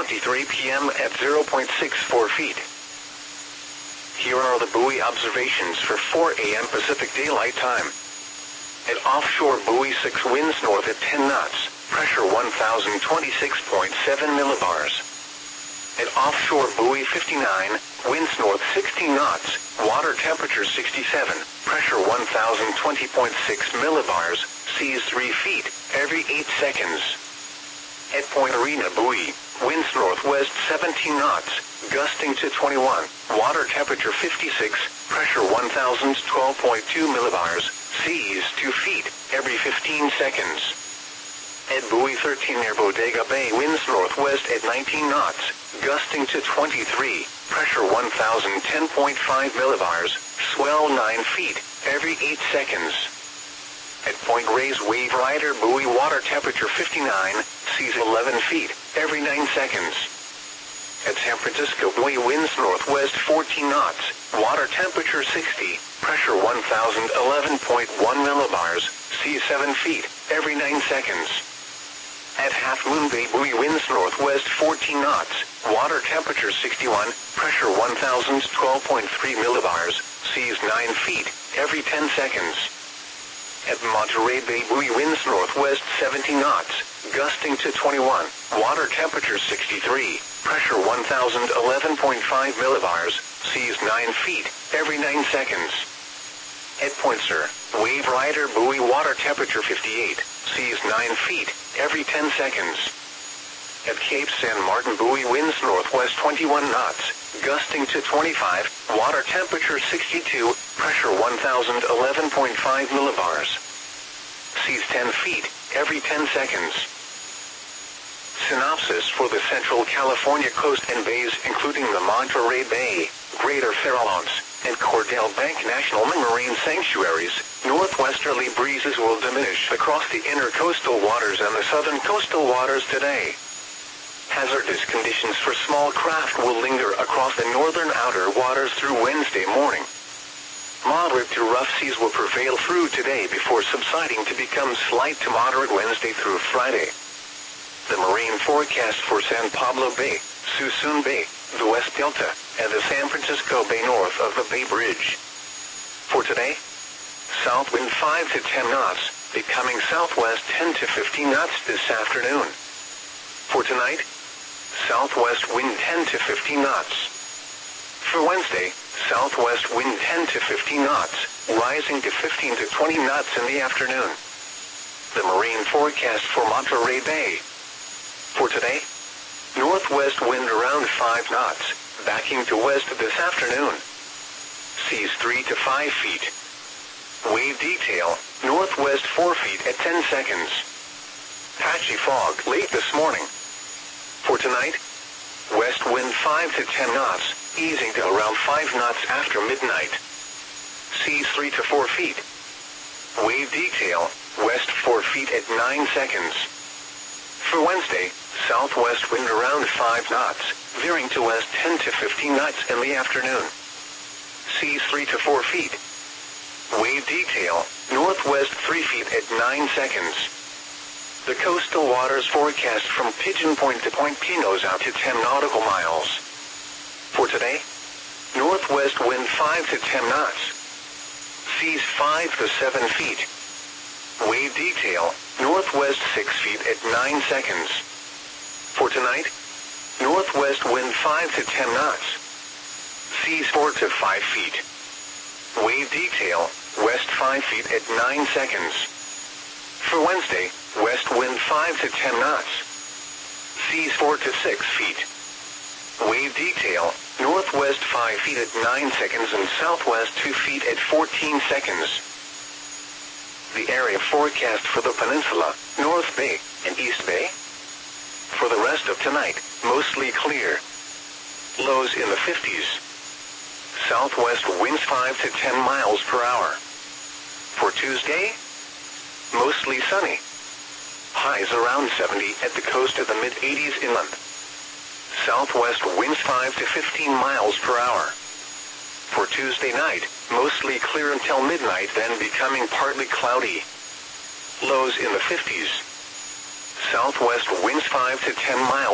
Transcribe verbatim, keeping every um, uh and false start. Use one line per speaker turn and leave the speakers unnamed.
twenty-three p m at zero point six four feet. Here are the buoy observations for four a m Pacific Daylight Time. At offshore buoy six, winds north at ten knots, pressure one thousand twenty-six point seven millibars. At offshore buoy fifty-nine, winds north sixteen knots, water temperature sixty-seven, pressure one thousand twenty point six millibars, seas three feet, every eight seconds. At Point Arena buoy, winds northwest seventeen knots, gusting to twenty-one, water temperature fifty-six, pressure one thousand twelve point two millibars, seas two feet, every fifteen seconds. At buoy thirteen near Bodega Bay, winds northwest at nineteen knots, gusting to twenty-three, pressure one thousand ten point five millibars, swell nine feet, every eight seconds. At Point Reyes Wave Rider buoy, water temperature fifty-nine, seas eleven feet, every nine seconds. At San Francisco buoy, winds northwest fourteen knots, water temperature sixty, pressure one thousand eleven point one millibars, seas seven feet, every nine seconds. At Half Moon Bay buoy, winds northwest fourteen knots, water temperature sixty-one, pressure one thousand twelve point three millibars, seas nine feet, every ten seconds. At Monterey Bay buoy, winds northwest seventeen knots, gusting to twenty-one, water temperature sixty-three, pressure one thousand eleven point five millibars, seas nine feet, every nine seconds. At Point Sur, Wave Rider buoy, water temperature fifty-eight, seas nine feet, every ten seconds. At Cape San Martin buoy, winds northwest twenty-one knots, gusting to twenty-five, water temperature sixty-two, pressure one thousand eleven point five millibars. Seas ten feet, every ten seconds. Synopsis for the Central California coast and bays, including the Monterey Bay, Greater Farallones, and Cordell Bank National Marine Sanctuaries, northwesterly breezes will diminish across the intercoastal waters and the southern coastal waters today. Hazardous conditions for small craft will linger across the northern outer waters through Wednesday morning. Moderate to rough seas will prevail through today before subsiding to become slight to moderate Wednesday through Friday. The marine forecast for San Pablo Bay, Suisun Bay, the West Delta, and the San Francisco Bay north of the Bay Bridge. For today, south wind five to ten knots, becoming southwest ten to fifteen knots this afternoon. For tonight, southwest wind ten to fifteen knots. For Wednesday, southwest wind ten to fifteen knots, rising to fifteen to twenty knots in the afternoon. The marine forecast for Monterey Bay. For today, northwest wind around five knots, backing to west this afternoon. Seas three to five feet. Wave detail, northwest four feet at ten seconds. Patchy fog late this morning. For tonight, west wind five to ten knots, easing to around five knots after midnight. Seas three to four feet. Wave detail, west four feet at nine seconds. For Wednesday, southwest wind around five knots, veering to west ten to fifteen knots in the afternoon. Seas three to four feet. Wave detail, northwest three feet at nine seconds. The coastal waters forecast from Pigeon Point to Point Pinos out to ten nautical miles. For today, northwest wind five to ten knots. Seas five to seven feet. Wave detail, northwest six feet at nine seconds. For tonight, northwest wind five to ten knots. Seas four to five feet. Wave detail, west five feet at nine seconds. For Wednesday, west wind five to ten knots. Seas four to six feet. Wave detail, northwest five feet at nine seconds and southwest two feet at fourteen seconds. The area forecast for the peninsula, North Bay, and East Bay. For the rest of tonight, mostly clear. Lows in the fifties. Southwest winds five to ten miles per hour. For Tuesday, mostly sunny. Highs around seventy at the coast of the mid-eighties inland. Southwest winds five to fifteen miles per hour. For Tuesday night, mostly clear until midnight, then becoming partly cloudy. Lows in the fifties. Southwest winds five to ten miles